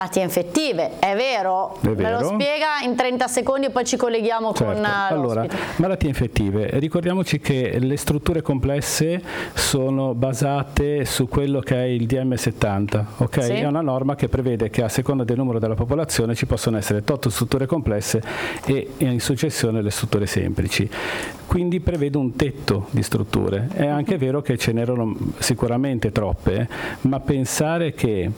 malattie infettive, è vero? È vero. Me lo spiega in 30 secondi e poi ci colleghiamo con l'ospite. Allora, malattie infettive. Ricordiamoci che le strutture complesse sono basate su quello che è il DM70, ok? Sì. È una norma che prevede che a seconda del numero della popolazione ci possono essere tot strutture complesse e in successione le strutture semplici. Quindi prevede un tetto di strutture. È anche vero che ce n'erano sicuramente troppe, ma pensare che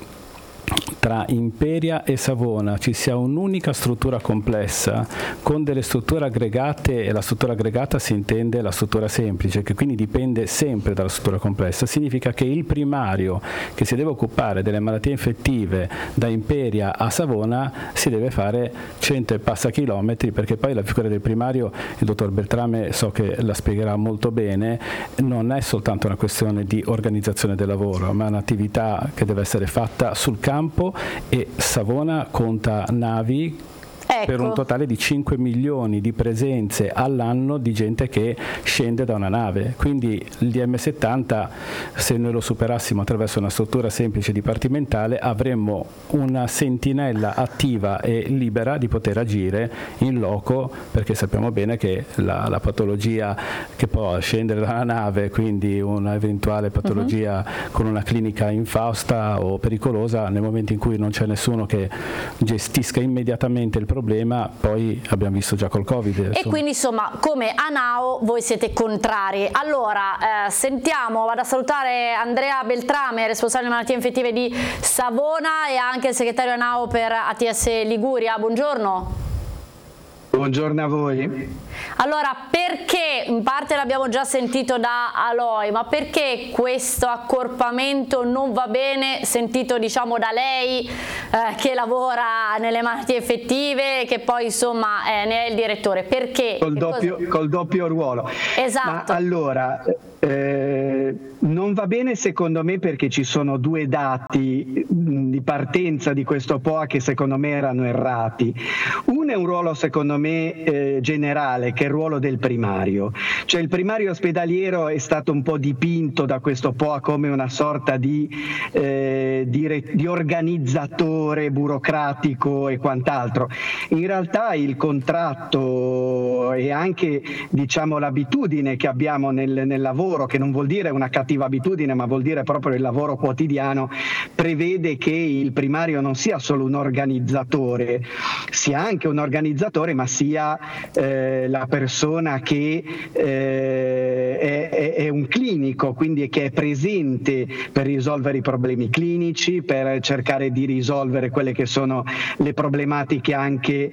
tra Imperia e Savona ci sia un'unica struttura complessa con delle strutture aggregate, e la struttura aggregata si intende la struttura semplice, che quindi dipende sempre dalla struttura complessa, significa che il primario che si deve occupare delle malattie infettive da Imperia a Savona si deve fare 100 e passa chilometri, perché poi la figura del primario, il dottor Beltrame so che la spiegherà molto bene, non è soltanto una questione di organizzazione del lavoro, ma è un'attività che deve essere fatta sul campo, e Savona conta navi per un totale di 5 milioni di presenze all'anno di gente che scende da una nave. Quindi il DM70, se noi lo superassimo attraverso una struttura semplice dipartimentale, avremmo una sentinella attiva e libera di poter agire in loco, perché sappiamo bene che la patologia che può scendere da una nave, quindi un'eventuale patologia con una clinica infausta o pericolosa, nel momento in cui non c'è nessuno che gestisca immediatamente il problema, poi abbiamo visto già col Covid. Insomma. E quindi insomma, come ANAO voi siete contrari. Allora sentiamo, vado a salutare Andrea Beltrame, responsabile malattie infettive di Savona e anche il segretario ANAO per ATS Liguria. Buongiorno. Buongiorno a voi. Allora, perché, in parte l'abbiamo già sentito da Aloy, ma perché questo accorpamento non va bene, sentito diciamo da lei che lavora nelle malattie infettive, che poi insomma ne è il direttore? Perché? Col doppio ruolo. Esatto. Ma allora, non va bene secondo me perché ci sono due dati di partenza di questo POA che secondo me erano errati. Uno è un ruolo secondo me generale, che è il ruolo del primario. Cioè il primario ospedaliero è stato un po' dipinto da questo POA come una sorta di organizzatore burocratico e quant'altro. In realtà il contratto e anche diciamo l'abitudine che abbiamo nel lavoro, che non vuol dire una cattiva abitudine ma vuol dire proprio il lavoro quotidiano, prevede che il primario non sia solo un organizzatore, sia anche un organizzatore, ma sia la persona che è un clinico, quindi che è presente per risolvere i problemi clinici, per cercare di risolvere quelle che sono le problematiche anche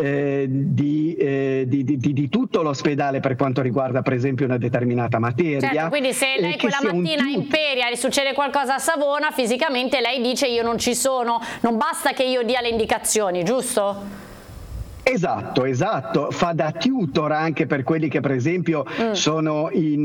di tutto l'ospedale per quanto riguarda per esempio una determinata materia. Certo, quindi se lei quella mattina a Imperia gli succede qualcosa a Savona, fisicamente lei dice io non ci sono, non basta che io dia le indicazioni, giusto? Esatto, fa da tutor anche per quelli che per esempio sono i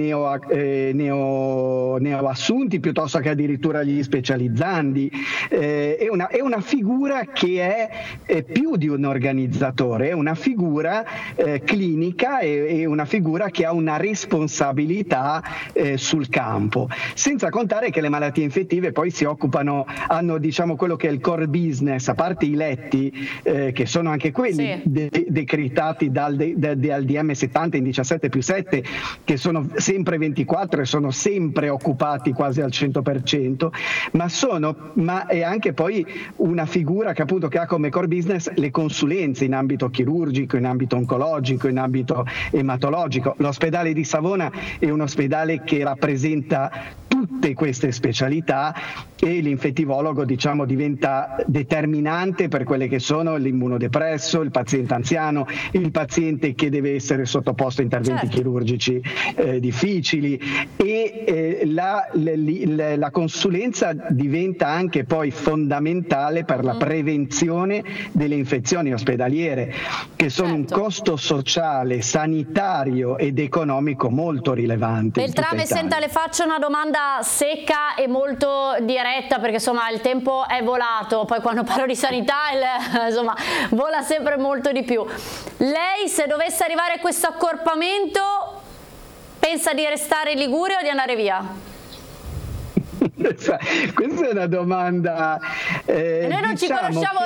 neoassunti piuttosto che addirittura gli specializzandi. È una figura che è più di un organizzatore, è una figura clinica, è una figura che ha una responsabilità sul campo. Senza contare che le malattie infettive poi hanno diciamo quello che è il core business, a parte i letti che sono anche quelli decretati dal DM70 in 17+7, che sono sempre 24 e sono sempre occupati quasi al 100%, ma è anche poi una figura che appunto che ha come core business le consulenze in ambito chirurgico, in ambito oncologico, in ambito ematologico. L'ospedale di Savona è un ospedale che rappresenta tutte queste specialità e l'infettivologo diciamo diventa determinante per quelle che sono l'immunodepresso, il paziente anziano, il paziente che deve essere sottoposto a interventi chirurgici difficili, e la consulenza diventa anche poi fondamentale per la prevenzione delle infezioni ospedaliere, che sono un costo sociale, sanitario ed economico molto rilevante. Beltrame, senta, le faccio una domanda secca e molto diretta, perché insomma il tempo è volato, poi quando parlo di sanità insomma vola sempre molto di più. Lei, se dovesse arrivare a questo accorpamento, pensa di restare in Liguria o di andare via? Questa è una domanda noi non ci conosciamo